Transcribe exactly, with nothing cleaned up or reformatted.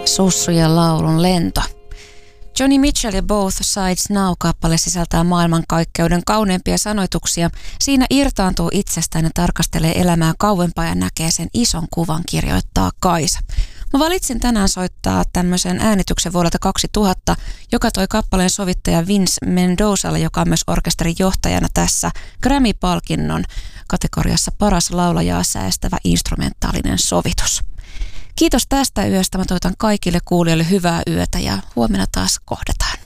Sussujen laulun lento. Joni Mitchell ja Both Sides Now-kappale sisältää maailmankaikkeuden kauneimpia sanoituksia. Siinä irtaantuu itsestään ja tarkastelee elämää kauempaa ja näkee sen ison kuvan, kirjoittaa Kaisa. Mä valitsin tänään soittaa tämmöisen äänityksen vuodelta kaksituhatta, joka toi kappaleen sovittaja Vince Mendozalle, joka on myös orkesterin johtajana tässä Grammy-palkinnon kategoriassa paras laulajaa säästävä instrumentaalinen sovitus. Kiitos tästä yöstä. Mä toivotan kaikille kuulijoille hyvää yötä ja huomenna taas kohdataan.